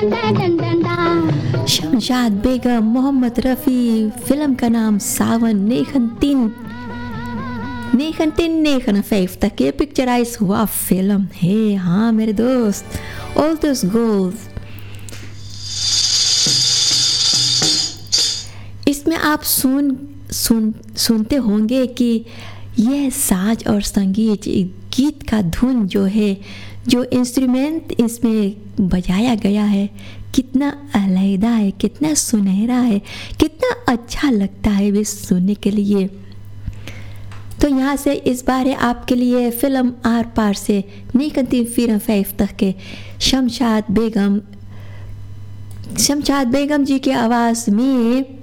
Shamshad Begum, Mohammad Rafi, film का नाम सावन 1959 ये पिक्चराइज हुआ फिल्म है। हाँ मेरे दोस्त, ऑल दिस गोल्ड। इसमें आप सुनते होंगे कि यह साज और संगीत, गीत का धुन जो है, जो इंस्ट्रूमेंट इसमें बजाया गया है, कितना अलहदा है, कितना सुनहरा है, कितना अच्छा लगता है भी सुनने के लिए। तो यहाँ से इस बार है आपके लिए फिल्म आर पार से 1954 के शमशाद बेगम जी की आवाज़ में